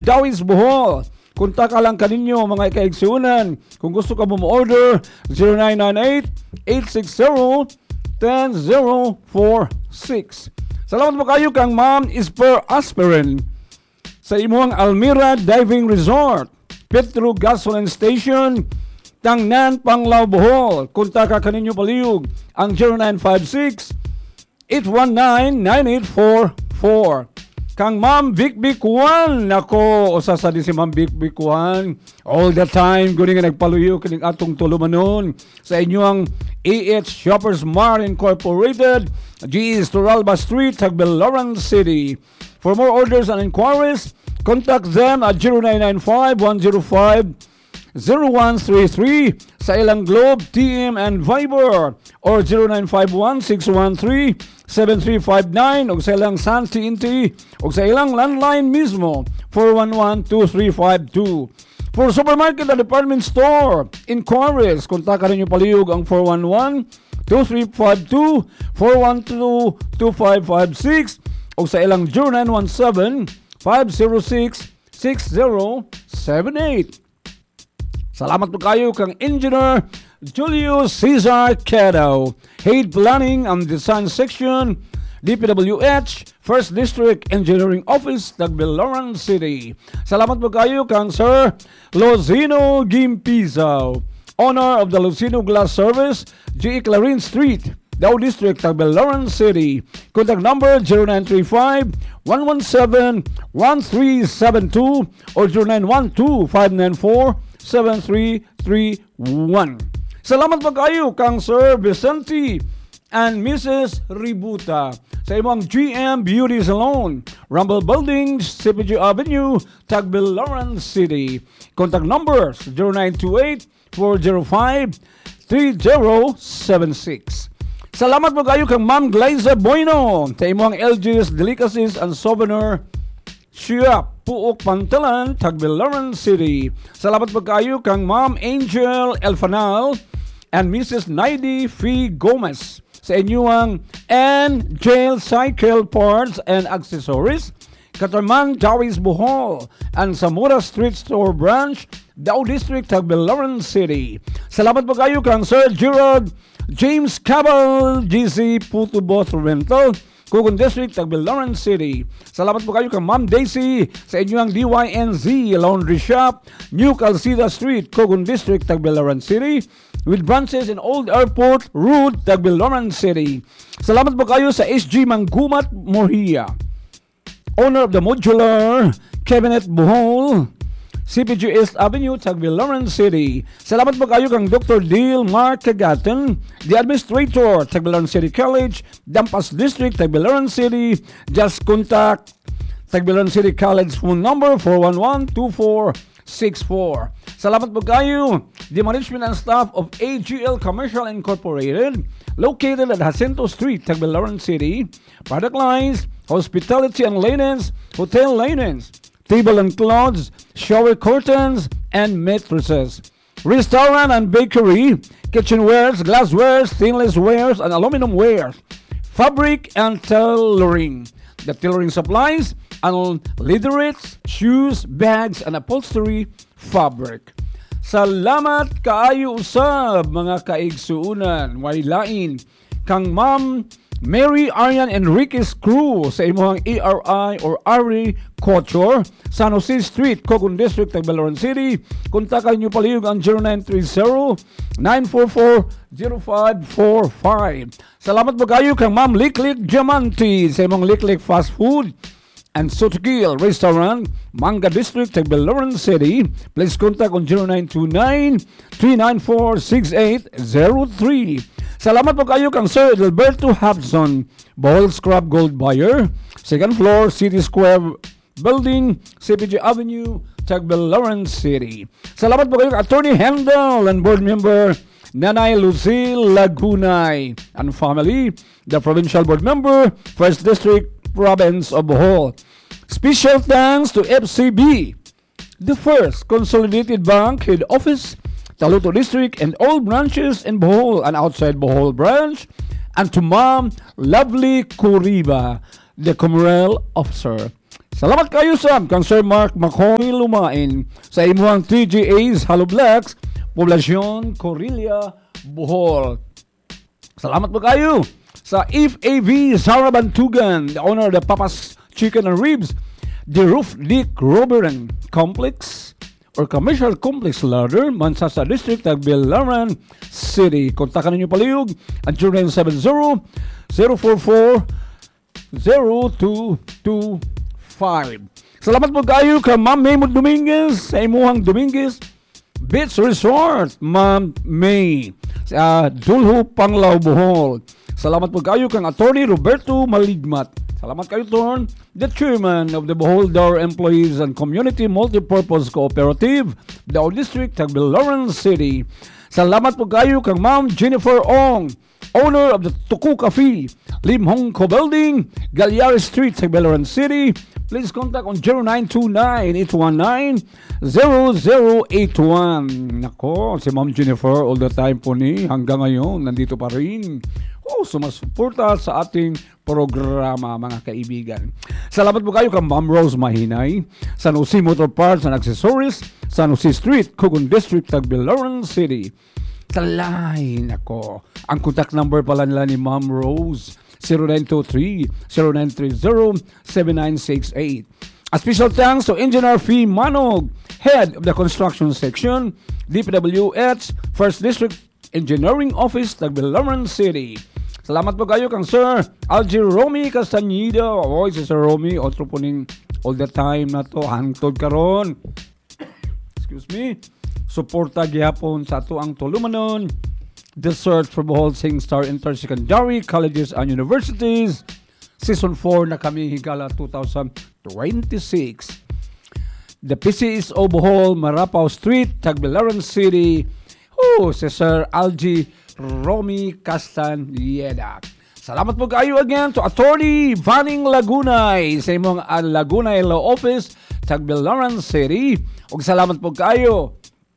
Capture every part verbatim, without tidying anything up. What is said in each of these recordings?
Dawis Bohol. Kontak ka lang kaninyo mga ikaigsunan. Kung gusto ka mo order zero nine nine eight, eight six zero, one zero zero four six. Salamat mo kayo kang Ma'am Isper Aspirin sa imuang Almira Diving Resort, Petro Gasoline Station, Tangnan, Panglao, Bohol. Kontak ka kaninyo palihog ang zero nine five six, eight one nine, nine eight four four. Kang Ma'am Vic Vic Juan, nako, usa sa di si Ma'am Vic Vic Juan, all the time, guni nga nagpaluyo kining atong tulumanon sa inyong A H Shoppers Mart Incorporated, G East Turalba Street, Tagbilaran City. For more orders and inquiries, contact them at zero nine nine five, one zero five, zero one three three sa ilang Globe, T M, and Viber, or zero nine five one, six one three, seven three five nine o sa ilang Sun T N T o sa ilang landline mismo four one one, two three five two. For supermarket and department store inquiries, kontakan ninyo palihog ang four one one, two three five two, four one two, two five five six o sa ilang zero nine one seven, five zero six, six zero seven eight. Salamat po kayo kang Engineer Julio Cesar Quedo, Head Planning and Design Section, D P W H, First District Engineering Office, Tagbilaran City. Salamat po kayo kang Sir Lozino Gimpizo, Owner of the Lozino Glass Service, G E Clarin Street, Dao District, Tagbilaran City. Contact number zero nine three five, one one seven, one three seven two or zero nine one two, five nine four, seven three three one. Salamat po kayo kang Sir Vicente and Missus Ributa sa imong G M Beauty Salon, Rumble Buildings, C P G Avenue, Tagbilaran City. Contact numbers zero nine two eight, four zero five, three zero seven six. Salamat po kayo kang Ma'am Glyza Bueno sa imong L G's Delicacies and Souvenir Siya, Puok Pantalan, Tagbilaran City. Salamat po kayo kang Ma'am Angel Elfanal and Missus Naidi Fee Gomez sa inyong N Jail Cycle Parts and Accessories, Katarman, Dawis Bohol, and Samura Street Store Branch, Dao District, Tagbilaran City. Salamat po kayo kang Sir Gerald James Cabal, G C Putuboth Rental, Cogon District, Tagbilaran City. Salamat po kayo kang Ma'am Daisy sa inyong D Y N Z Laundry Shop, New Calcida Street, Cogon District, Tagbilaran City, with branches in Old Airport Road, Tagbilaran City. Salamat po kayo sa S G Manggumat Morhia, owner of the Modular Cabinet Bohol, C P G East Avenue, Tagbilaran City. Salamat po kayo kang Doctor Dale Mark Cagatan, the Administrator, Tagbilaran City College, Dampas District, Tagbilaran City. Just contact Tagbilaran City College phone number four one one, two four six four. Salamat po kayo, the management and staff of A G L Commercial Incorporated, located at Jacinto Street, Tagbilaran City. Product lines, hospitality and linens, hotel linens, table and cloths, shower curtains, and mattresses. Restaurant and bakery, kitchenwares, glasswares, stainless wares, and aluminum wares. Fabric and tailoring. The tailoring supplies and leatherettes, shoes, bags, and upholstery fabric. Salamat kaayo usab mga kaigsuunan. Wailain kang Ma'am Mary Arian Enriquez Cruz sa imong A R I or Ari Couture, San Jose Street, Cogon District, Tagbilaran City. Kontakan niyo palihog ang zero nine three zero, nine four four, zero five four five. Salamat po kayo kang Ma'am Liklik Diamante sa imong Liklik Fast Food and Sotukil Restaurant, Manga District, Tagbilaran City. Please contact on zero nine two nine, three nine four, six eight zero three. Salamat po kayo kang Sir Alberto Hudson, Bohol Scrub Gold Buyer, second floor, City Square Building, C P G Avenue, Tagbilaran City. Salamat po kayo kang Attorney Handel and Board Member Nanay Lucille Lagunay and family, the Provincial Board Member, First District, Province of Bohol. Special thanks to F C B, the First Consolidated Bank Head Office, Taluto District, and all branches in Bohol and outside Bohol branch, and to Ma'am Lovely Kuriba, the Commercial Officer. Salamat kayo Sam kang Sir Mark Macoy Lumain sa imuhang T G A's Haloblex, Poblasyon, Corilla, Bohol. Salamat po kayo sa If A V Zara Bantugan, the owner of the Papa's Chicken and Ribs, the Roof Dick Roberan Complex or Commercial Complex Larder, Mansasa District, Tagbilaran City. Kontakan ninyo palihog at zero nine seven zero, zero four four, zero two two five. Salamat po kayo ka Ma'am May Dominguez sa imuhang Dominguez Beach Resort, Ma'am May sa Dulho, Panglao, Bohol. Salamat po kayo kang Attorney Roberto Maligmat. Salamat kayo Torn, the Chairman of the Bohol Door Employees and Community Multipurpose Cooperative, Dao District, Tagbilaran City. Salamat po kayo kang Ma'am Jennifer Ong, owner of the Tuku Cafe, Lim Hong Ko Building, Galyari Street, Tagbilaran City. Please contact on zero nine two nine, eight one nine, zero zero eight one. Nako, si Ma'am Jennifer all the time po ni hanggang ngayon nandito pa rin. Oh, sumasuporta sa ating programa mga kaibigan. Salamat po kayo kay Ma'am Rose Mahinay, San Jose Motor Parts and Accessories, San Jose Street, Cogon District, Tagbilaran City. Talay, nako. Ang contact number pala nila ni Ma'am Rose, zero nine two three, zero nine three zero, seven nine six eight. A special thanks to Engineer Fee Manog, Head of the Construction Section, D P W H, First District Engineering Office, Tagbilaran City. Salamat po kayo kang Sir Algie Romy Castaneda. Oh, si Sir Romy, otro po ning all the time na to, hangtod karon. Excuse me. Suporta gyapon sa ato ang tulumanon. The Search for Bohol SingStar Intersecondary Colleges and Universities. Season four na kami higala twenty twenty-six. The P C S O Bohol, Marapaw Street, Tagbilaran City. Oh, si Sir Algie Romy Castaneda. Salamat po kayo again to Attorney Vanning Lagunay sa imong uh, Lagunay Law Office, Tagbilaran City. Ug salamat po kayo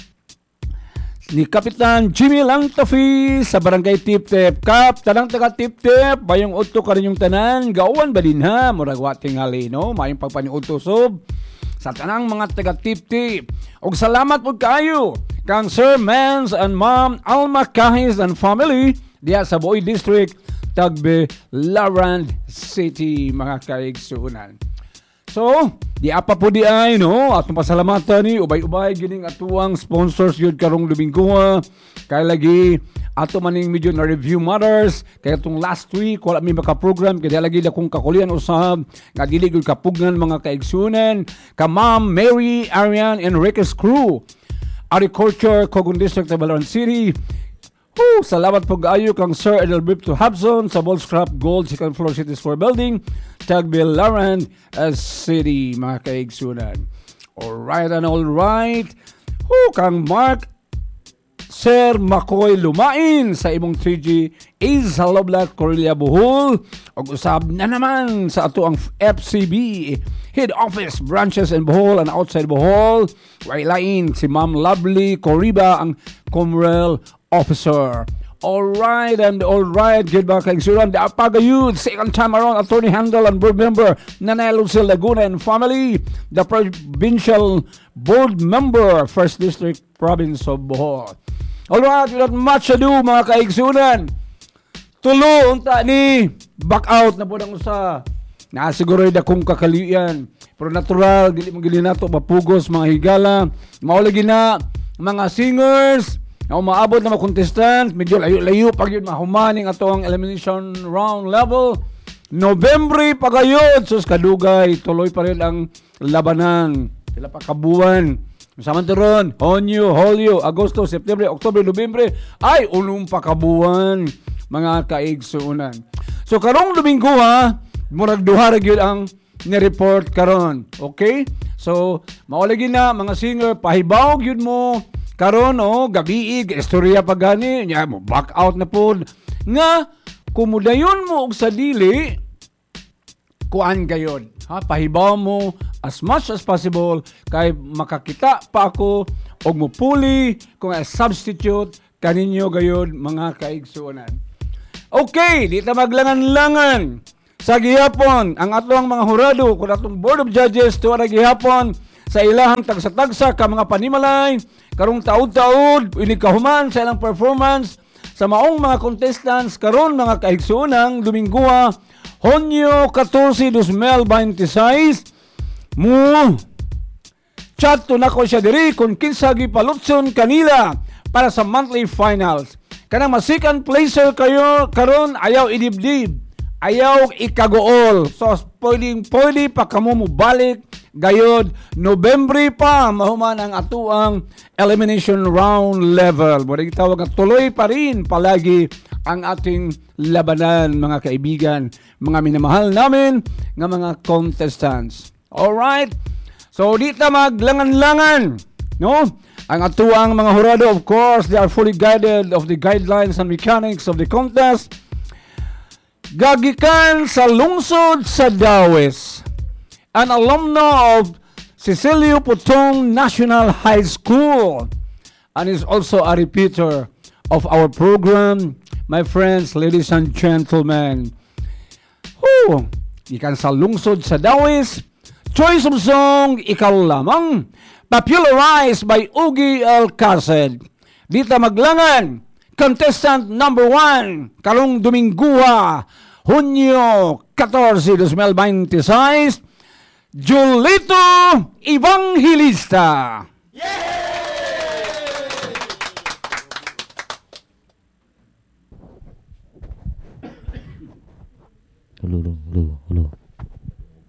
ni Kapitan Jimmy Langtafi sa Barangay Tip-Tip. Kap, tanang taga Tip-Tip, bayong uto ka rin yung tanan, gauwan ba din ha? Muragwa tingali, no? Mayong pagpaniutosob sa tanang mga taga Tip-Tip. Ug salamat po kayo kang Sir Mans and Ma'am Alma Kahis and family diya sa Boy District, Tagbilaran City, mga kaigsuunan. So, di apa po di ay, no? Atong pasalamatan ni ubay-ubay gining atuang sponsors yun karong Domingo. Kaya lagi ato maning medyo na review matters. Kaya itong last week wala mi maka-program kaya lagi na kong kakulian usab nga dili gyud kapugnan mga kaigsunan. Ka Ma'am Mary Arian Enriquez Crew, Agriculture, Cogon District, Tagbilaran City. Woo! Salamat po kayo kang Sir Edelberto Habson sa Ball Scrap Gold second floor City Square Building, Tagbilaran City, mga kaigsunan. Alright and alright. Woo! Kang Mark Sir Macoy Lumain sa imong three G A's Haloblex, Corilla, Bohol. Og usab na naman sa ato ang F C B Head Office branches in Bohol and outside Bohol. Wailain si Ma'am Lovely Coriba ang Comrel Officer. Alright and alright, good ba kaigsunan. The Apagayud, second time around, Attorney Handel and board member Nanay Lucille Laguna and family. The provincial board member, First District, Province of Bohol. Alright, without much ado mga kaigsunan, tulo unta ni back out na po ng usa. Nasiguro da kung kakalian. Pero natural, dili mo gili nato mapugos mga higala. Maulagi na mga singers, na umaabot na mga contestant, medyo layo-layo pag yun mahumaning ato ang elimination round level. November pagayod, sus kadugay, tuloy pa rin ang labanan. Sila pa kabuan. Samantaron, Honyo, Hulyo, Agosto, September, Oktober, Nobyembre, ay unong pa kabuan, mga kaigsuunan. So karong Domingo ha, murag duha ra gyud ang ni-report karon. Okay? So, maulagi na mga singer, pahibaw gyud mo karon oh, gabi istorya pa gani, nya mo back out na pod. Nga kumudayon mo og sa dili kuan gayod. Ha, pahibaw mo as much as possible kay makakita pa ako og mupuli kung as substitute kaninyo gayod mga kaigsuonan. Okay, di ta maglangan-langan. sa gihapon ang atong mga hurado kung atong Board of Judges tuwa na gihapon sa ilahang tagsa-tagsa ka mga panimalay karong taud-taud ini kahuman sa ilang performance sa maong mga contestants karon mga kaigsuonang Domingoa Hunyo fourteen, twenty twenty-six mo chat to nako siya diri kung kinsa gipalutson kanila para sa monthly finals. Kanang masikan placer kayo karon ayaw idibdib, ayaw ikagool. So pwedeng pwede pa kamo mo balik gayod Nobyembre pa mahuman ang atuang elimination round level. Muna gitawag nga tuloy pa rin palagi ang ating labanan mga kaibigan, mga minamahal namin nga mga contestants. Alright? So di ta maglangan-langan, no? Ang atuang mga hurado, of course, they are fully guided of the guidelines and mechanics of the contest. Gagikan sa lungsod sa Dawes, an alumna of Cecilio Putong National High School and is also a repeater of our program, my friends, ladies and gentlemen. Whew! Ikan sa lungsod sa Dawes, choice of song, ikaw lamang, popularized by Ugi Alcacid. Dita maglangan, contestant number one, karong Domingoa, Hunyo fourteen, twenty twenty-six, Julito Evangelista. Hello, hello, hello.